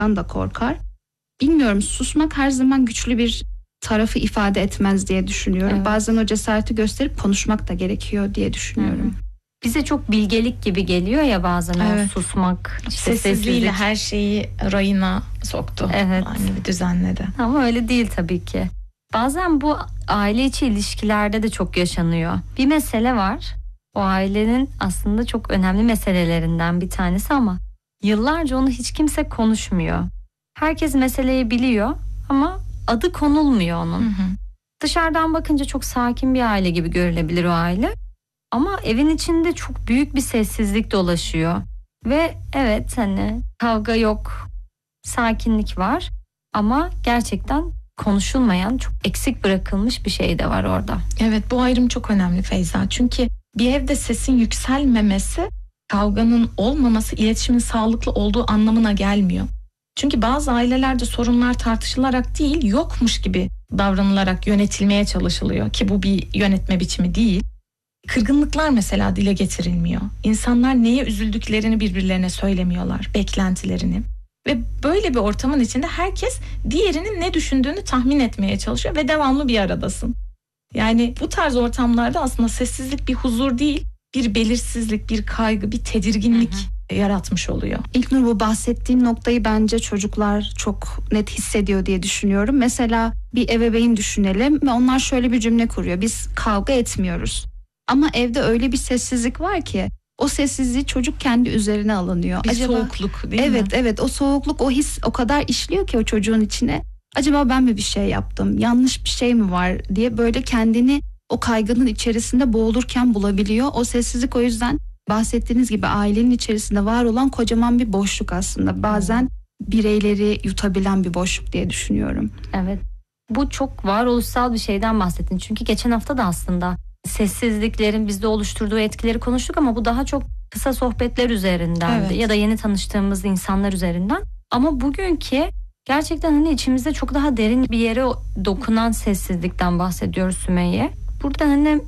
da korkar. Bilmiyorum, susmak her zaman güçlü bir tarafı ifade etmez diye düşünüyorum. Evet. Bazen o cesareti gösterip konuşmak da gerekiyor diye düşünüyorum. Bize çok bilgelik gibi geliyor ya bazen o Evet. susmak. İşte Sessizliğiyle sessizlik. her şeyi rayına soktu. Evet. Aynı bir düzenledi. Ama öyle değil tabii ki. Bazen bu aile içi ilişkilerde de çok yaşanıyor. Bir mesele var. O ailenin aslında çok önemli meselelerinden bir tanesi ama yıllarca onu hiç kimse konuşmuyor. Herkes meseleyi biliyor ama adı konulmuyor onun. Dışarıdan bakınca çok sakin bir aile gibi görülebilir o aile. Ama evin içinde çok büyük bir sessizlik dolaşıyor. Ve evet, hani kavga yok, sakinlik var ama gerçekten konuşulmayan, çok eksik bırakılmış bir şey de var orada. Evet, bu ayrım çok önemli Feyza. Çünkü bir evde sesin yükselmemesi, kavganın olmaması, iletişimin sağlıklı olduğu anlamına gelmiyor. Çünkü bazı ailelerde sorunlar tartışılarak değil, yokmuş gibi davranılarak yönetilmeye çalışılıyor ki bu bir yönetme biçimi değil. Kırgınlıklar mesela dile getirilmiyor. İnsanlar neye üzüldüklerini birbirlerine söylemiyorlar, beklentilerini. Ve böyle bir ortamın içinde herkes diğerinin ne düşündüğünü tahmin etmeye çalışıyor ve devamlı bir aradasın. Yani bu tarz ortamlarda aslında sessizlik bir huzur değil, bir belirsizlik, bir kaygı, bir tedirginlik yaratmış oluyor. İlknur, bu bahsettiğin noktayı bence çocuklar çok net hissediyor diye düşünüyorum. Mesela bir ebeveyn düşünelim ve onlar şöyle bir cümle kuruyor: biz kavga etmiyoruz. Ama evde öyle bir sessizlik var ki o sessizliği çocuk kendi üzerine alınıyor. Bir soğukluk değil mi? Evet, evet, o soğukluk, o his o kadar işliyor ki o çocuğun içine. Acaba ben mi bir şey yaptım? Yanlış bir şey mi var diye böyle kendini o kaygının içerisinde boğulurken bulabiliyor. O sessizlik o yüzden bahsettiğiniz gibi ailenin içerisinde var olan kocaman bir boşluk aslında. Bazen bireyleri yutabilen bir boşluk diye düşünüyorum. Evet. Bu çok varoluşsal bir şeyden bahsettin. Çünkü geçen hafta da aslında sessizliklerin bizde oluşturduğu etkileri konuştuk ama bu daha çok kısa sohbetler üzerindendi. Evet. Ya da yeni tanıştığımız insanlar üzerinden. Ama bugünkü gerçekten hani içimizde çok daha derin bir yere dokunan sessizlikten bahsediyoruz Sümeyye. Burada hani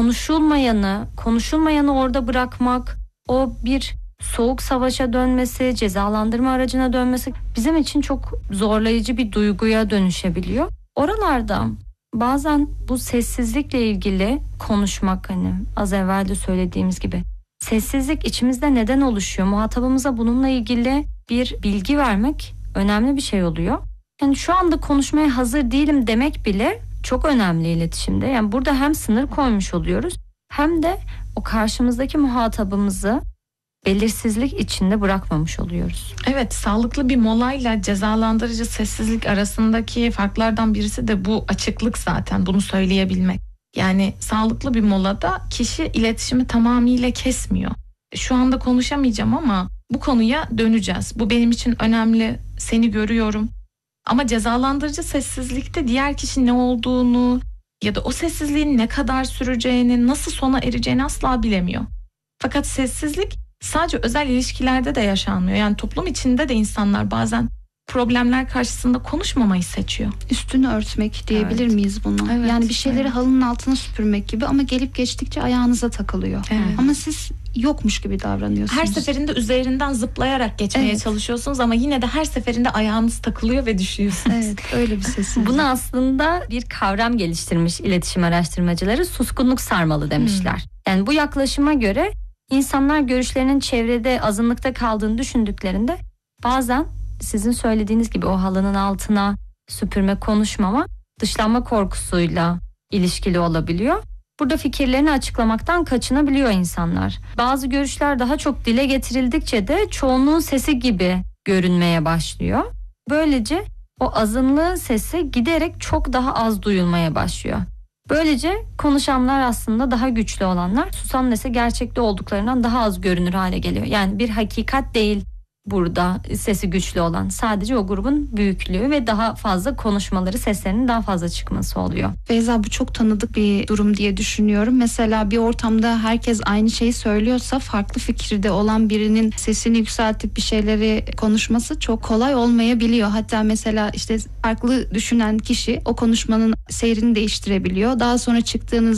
konuşulmayanı orada bırakmak, o bir soğuk savaşa dönmesi, cezalandırma aracına dönmesi bizim için çok zorlayıcı bir duyguya dönüşebiliyor. Oralarda bazen bu sessizlikle ilgili konuşmak, hani az evvel de söylediğimiz gibi, sessizlik içimizde neden oluşuyor? Muhatabımıza bununla ilgili bir bilgi vermek önemli bir şey oluyor. Yani şu anda konuşmaya hazır değilim demek bile çok önemli iletişimde. Yani burada hem sınır koymuş oluyoruz hem de o karşımızdaki muhatabımızı belirsizlik içinde bırakmamış oluyoruz. Evet, sağlıklı bir molayla cezalandırıcı sessizlik arasındaki farklardan birisi de bu açıklık zaten, bunu söyleyebilmek. Yani sağlıklı bir molada kişi iletişimi tamamıyla kesmiyor. Şu anda konuşamayacağım ama bu konuya döneceğiz. Bu benim için önemli, seni görüyorum. Ama cezalandırıcı sessizlikte diğer kişi ne olduğunu ya da o sessizliğin ne kadar süreceğini, nasıl sona ereceğini asla bilemiyor. Fakat sessizlik sadece özel ilişkilerde de yaşanmıyor. Yani toplum içinde de insanlar bazen problemler karşısında konuşmamayı seçiyor. Üstünü örtmek diyebilir miyiz buna? Evet, yani bir şeyleri evet. halının altına süpürmek gibi ama gelip geçtikçe ayağınıza takılıyor. Evet. Ama siz yokmuş gibi davranıyorsunuz. Her seferinde üzerinden zıplayarak geçmeye çalışıyorsunuz ama yine de her seferinde ayağınız takılıyor ve düşüyorsunuz. Evet, öyle bir sessizlik. Buna aslında bir kavram geliştirmiş iletişim araştırmacıları, suskunluk sarmalı demişler. Yani bu yaklaşıma göre insanlar görüşlerinin çevrede azınlıkta kaldığını düşündüklerinde bazen sizin söylediğiniz gibi o halının altına süpürme, konuşmama, dışlanma korkusuyla ilişkili olabiliyor. Burada fikirlerini açıklamaktan kaçınabiliyor insanlar. Bazı görüşler daha çok dile getirildikçe de çoğunluğun sesi gibi görünmeye başlıyor. Böylece o azınlığın sesi giderek çok daha az duyulmaya başlıyor. Böylece konuşanlar aslında daha güçlü olanlar, susanlar ise gerçekte olduklarından daha az görünür hale geliyor. Yani bir hakikat değil burada sesi güçlü olan, sadece o grubun büyüklüğü ve daha fazla konuşmaları, seslerinin daha fazla çıkması oluyor. Feyza, bu çok tanıdık bir durum diye düşünüyorum. Mesela bir ortamda herkes aynı şeyi söylüyorsa farklı fikirde olan birinin sesini yükseltip bir şeyleri konuşması çok kolay olmayabiliyor. Hatta mesela işte farklı düşünen kişi o konuşmanın seyrini değiştirebiliyor. Daha sonra çıktığınızda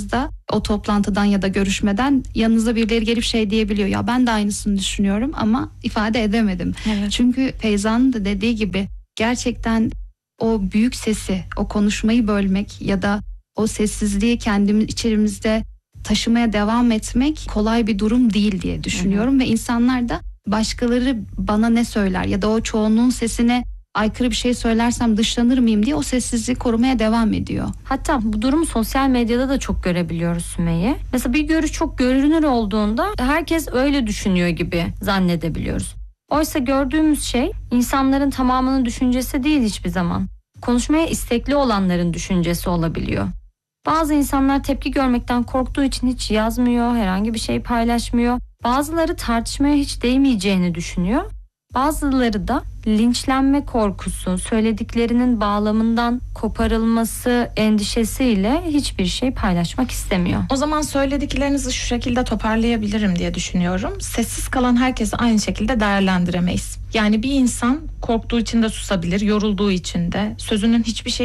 o toplantıdan ya da görüşmeden yanınıza birileri gelip şey diyebiliyor. Ya ben de aynısını düşünüyorum ama ifade edemedim. Evet. Çünkü Feyza'nın da dediği gibi gerçekten o büyük sesi, o konuşmayı bölmek ya da o sessizliği kendimiz içerimizde taşımaya devam etmek kolay bir durum değil diye düşünüyorum. Ve insanlar da başkaları bana ne söyler ya da o çoğunluğun sesine aykırı bir şey söylersem dışlanır mıyım diye o sessizliği korumaya devam ediyor. Hatta bu durumu sosyal medyada da çok görebiliyoruz Sümeyye. Mesela bir görüş çok görünür olduğunda herkes öyle düşünüyor gibi zannedebiliyoruz. Oysa gördüğümüz şey insanların tamamının düşüncesi değil hiçbir zaman. Konuşmaya istekli olanların düşüncesi olabiliyor. Bazı insanlar tepki görmekten korktuğu için hiç yazmıyor, herhangi bir şey paylaşmıyor. Bazıları tartışmaya hiç değmeyeceğini düşünüyor. Bazıları da linçlenme korkusu, söylediklerinin bağlamından koparılması endişesiyle hiçbir şey paylaşmak istemiyor. O zaman söylediklerinizi şu şekilde toparlayabilirim diye düşünüyorum. Sessiz kalan herkesi aynı şekilde değerlendiremeyiz. Yani bir insan korktuğu için de susabilir, yorulduğu için de, sözünün hiçbir şey